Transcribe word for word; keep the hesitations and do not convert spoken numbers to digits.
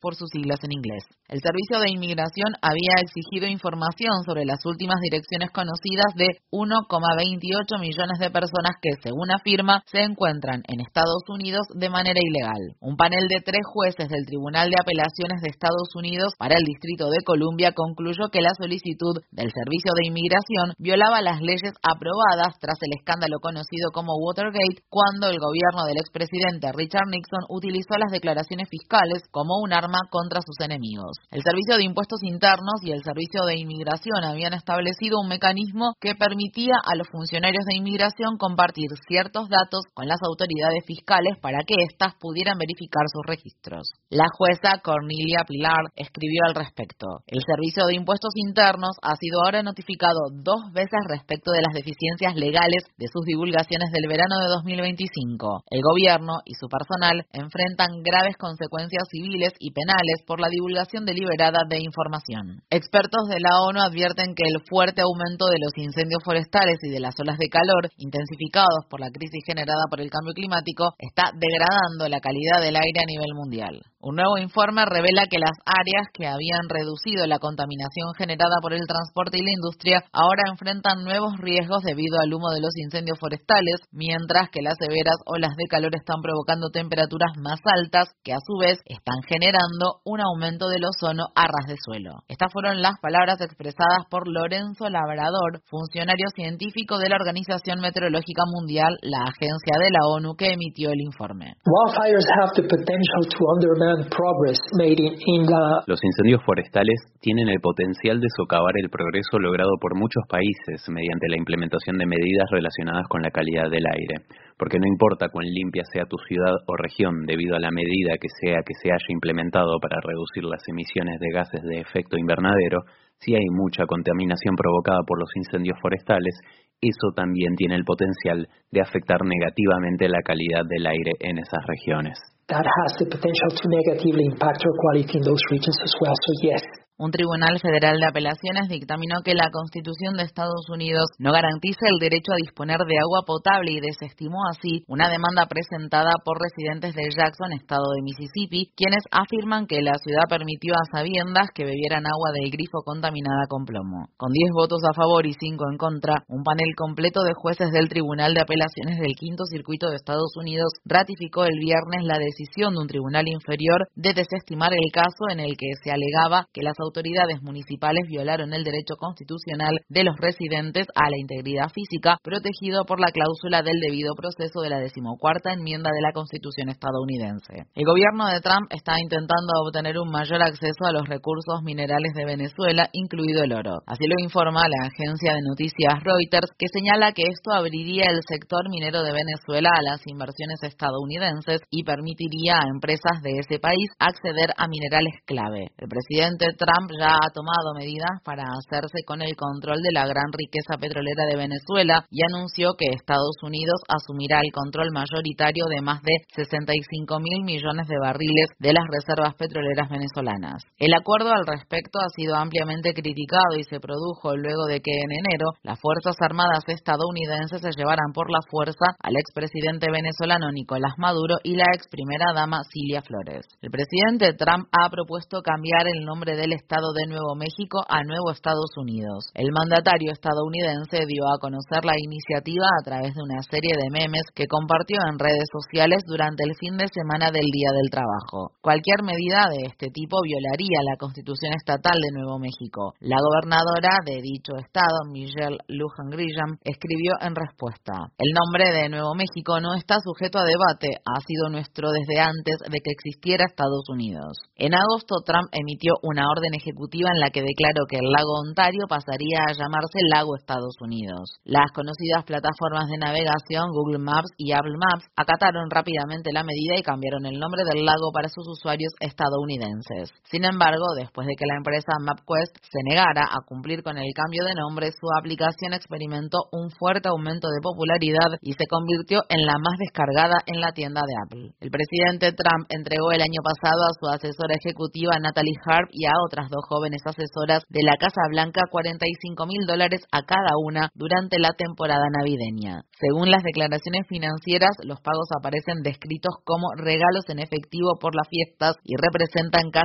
por sus siglas en inglés. El Servicio de Inmigración había exigido información sobre las últimas direcciones conocidas de uno coma veintiocho millones de personas que, según afirma, se encuentran en Estados Unidos de manera ilegal. Un panel de tres jueces del Tribunal de Apelaciones de Estados Unidos para el Distrito de Columbia concluyó que la solicitud del Servicio de Inmigración violaba las leyes aprobadas tras el escándalo conocido como Watergate, cuando el gobierno del expresidente Richard Nixon utilizó las declaraciones fiscales como un arma contra sus enemigos. El Servicio de Impuestos Internos y el Servicio de Inmigración habían establecido un mecanismo que permitía a los funcionarios de inmigración compartir ciertos datos con las autoridades fiscales para que éstas pudieran verificar sus registros. La jueza Cornelia Pilar escribió al respecto: el Servicio de Impuestos Internos ha sido ahora notificado dos veces respecto de las deficiencias legales de sus divulgaciones del verano de dos mil veinticinco. El gobierno y su personal enfrentan graves consecuencias civiles y penales por la divulgación deliberada de información. Expertos de la ONU advierten que el fuerte aumento de los incendios forestales y de las olas de calor, intensificados por la crisis generada por el cambio climático, está degradando la calidad del aire a nivel mundial. Un nuevo informe revela que las áreas que habían reducido la contaminación generada por el transporte y la industria ahora enfrentan nuevos riesgos debido al humo de los incendios forestales, mientras que las severas olas de calor están provocando temperaturas más altas que a su vez están generando un aumento del ozono a ras de suelo. Estas fueron las palabras expresadas por Lorenzo Labrador, funcionario científico de la Organización Meteorológica Mundial, la agencia de la ONU que emitió el informe. Los incendios forestales tienen el potencial de socavar el progreso logrado por muchos países mediante la implementación de medidas relacionadas con la calidad del aire, porque no importa cuán limpia sea tu ciudad o región, debido a la medida que sea que se haya implementado para reducir las emisiones de gases de efecto invernadero, si hay mucha contaminación provocada por los incendios forestales, eso también tiene el potencial de afectar negativamente la calidad del aire en esas regiones. That has the potential to negatively impact air quality in those regions as well. So yes. Un tribunal federal de apelaciones dictaminó que la Constitución de Estados Unidos no garantiza el derecho a disponer de agua potable y desestimó así una demanda presentada por residentes de Jackson, estado de Mississippi, quienes afirman que la ciudad permitió a sabiendas que bebieran agua del grifo contaminada con plomo. Con diez votos a favor y cinco en contra, un panel completo de jueces del Tribunal de Apelaciones del Quinto Circuito de Estados Unidos ratificó el viernes la decisión de un tribunal inferior de desestimar el caso en el que se alegaba que las autoridades municipales violaron el derecho constitucional de los residentes a la integridad física, protegido por la cláusula del debido proceso de la decimocuarta enmienda de la Constitución estadounidense. El gobierno de Trump está intentando obtener un mayor acceso a los recursos minerales de Venezuela, incluido el oro. Así lo informa la agencia de noticias Reuters, que señala que esto abriría el sector minero de Venezuela a las inversiones estadounidenses y permitiría a empresas de ese país acceder a minerales clave. El presidente Trump Trump ya ha tomado medidas para hacerse con el control de la gran riqueza petrolera de Venezuela y anunció que Estados Unidos asumirá el control mayoritario de más de sesenta y cinco mil millones de barriles de las reservas petroleras venezolanas. El acuerdo al respecto ha sido ampliamente criticado y se produjo luego de que en enero las Fuerzas Armadas estadounidenses se llevaran por la fuerza al expresidente venezolano Nicolás Maduro y la ex primera dama Cilia Flores. El presidente Trump ha propuesto cambiar el nombre del Estado de Nuevo México a Nuevo Estados Unidos. El mandatario estadounidense dio a conocer la iniciativa a través de una serie de memes que compartió en redes sociales durante el fin de semana del Día del Trabajo. Cualquier medida de este tipo violaría la Constitución estatal de Nuevo México. La gobernadora de dicho estado, Michelle Lujan Grisham, escribió en respuesta: el nombre de Nuevo México no está sujeto a debate, ha sido nuestro desde antes de que existiera Estados Unidos. En agosto, Trump emitió una orden ejecutiva en la que declaró que el lago Ontario pasaría a llamarse Lago Estados Unidos. Las conocidas plataformas de navegación Google Maps y Apple Maps acataron rápidamente la medida y cambiaron el nombre del lago para sus usuarios estadounidenses. Sin embargo, después de que la empresa MapQuest se negara a cumplir con el cambio de nombre, su aplicación experimentó un fuerte aumento de popularidad y se convirtió en la más descargada en la tienda de Apple. El presidente Trump entregó el año pasado a su asesora ejecutiva Natalie Harp y a otras dos jóvenes asesoras de la Casa Blanca cuarenta y cinco mil dólares a cada una durante la temporada navideña. Según las declaraciones financieras, los pagos aparecen descritos como regalos en efectivo por las fiestas y representan casi